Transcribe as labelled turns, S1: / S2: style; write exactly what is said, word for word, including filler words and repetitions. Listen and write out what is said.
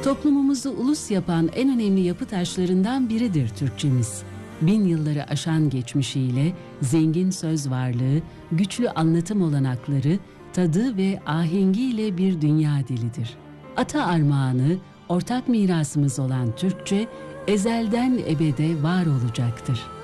S1: Toplumumuzu ulus yapan en önemli yapı taşlarından biridir Türkçemiz. Bin yılları aşan geçmişiyle zengin söz varlığı, güçlü anlatım olanakları, tadı ve ahengiyle bir dünya dilidir. Ata armağanı, ortak mirasımız olan Türkçe, ezelden ebede var olacaktır.